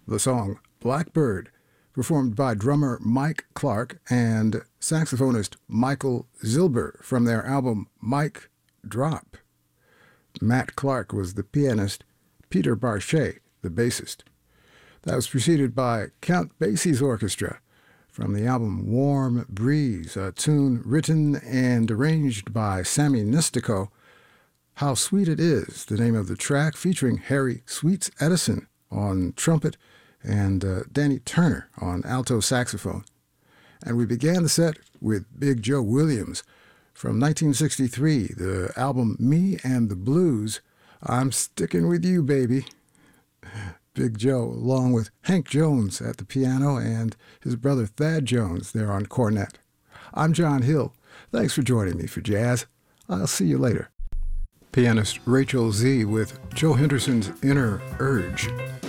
the song Blackbird, performed by drummer Mike Clark and saxophonist Michael Zilber from their album Mike Drop. Matt Clark was the pianist, Peter Barchet, the bassist. That was preceded by Count Basie's Orchestra from the album Warm Breeze, a tune written and arranged by Sammy Nistico. How Sweet It Is, the name of the track, featuring Harry Sweets Edison on trumpet and Danny Turner on alto saxophone. And we began the set with Big Joe Williams from 1963, the album Me and the Blues, I'm Sticking With You, Baby. Big Joe, along with Hank Jones at the piano and his brother Thad Jones there on cornet. I'm John Hill. Thanks for joining me for jazz. I'll see you later. Pianist Rachel Z with Joe Henderson's Inner Urge.